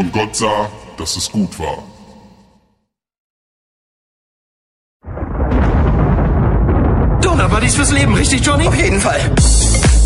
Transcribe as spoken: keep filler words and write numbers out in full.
Und Gott sah, dass es gut war. Donut Buddies fürs Leben, richtig, Johnny? Auf jeden Fall.